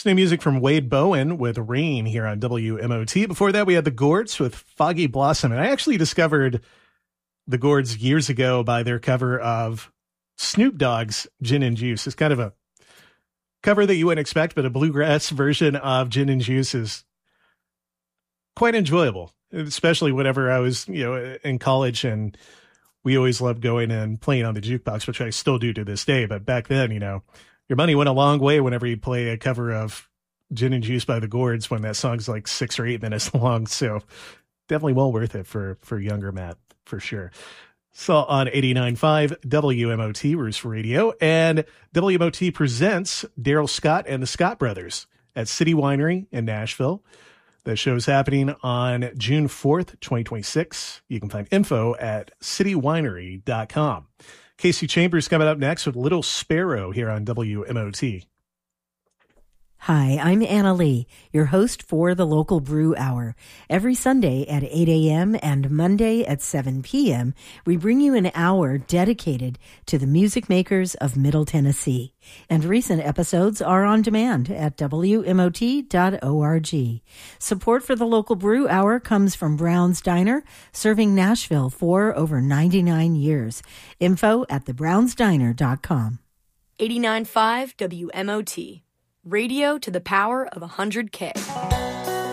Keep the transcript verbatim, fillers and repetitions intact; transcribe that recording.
Some new music from Wade Bowen with Rain here on W M O T. Before that, we had the Gourds with Foggy Blossom. And I actually discovered the Gourds years ago by their cover of Snoop Dogg's Gin and Juice. It's kind of a cover that you wouldn't expect, but a bluegrass version of Gin and Juice is quite enjoyable, especially whenever I was, you know, in college, and we always loved going and playing on the jukebox, which I still do to this day. But back then, you know, your money went a long way whenever you play a cover of Gin and Juice by the Gourds when that song's like six or eight minutes long. So definitely well worth it for, for younger Matt, for sure. So on eighty-nine point five W M O T, Roost Radio, and W M O T presents Daryl Scott and the Scott Brothers at City Winery in Nashville. The show's happening on June fourth, twenty twenty-six. You can find info at city winery dot com. Casey Chambers coming up next with Little Sparrow here on W M O T. Hi, I'm Anna Lee, your host for the Local Brew Hour. Every Sunday at eight a.m. and Monday at seven p.m., we bring you an hour dedicated to the music makers of Middle Tennessee. And recent episodes are on demand at W M O T dot org. Support for the Local Brew Hour comes from Brown's Diner, serving Nashville for over ninety-nine years. Info at the browns diner dot com. eighty-nine point five W M O T. Radio to the power of one hundred K.